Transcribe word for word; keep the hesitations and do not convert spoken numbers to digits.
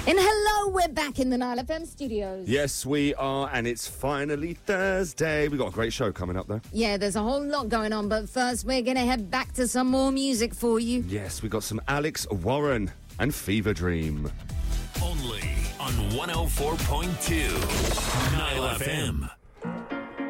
And hello, we're back in the Nile F M studios. Yes, we are, and it's finally Thursday. We've got a great show coming up, though. Yeah, there's a whole lot going on, but first we're going to head back to some more music for you. Yes, we got some Alex Warren and Fever Dream. Only on one oh four point two Nile F M.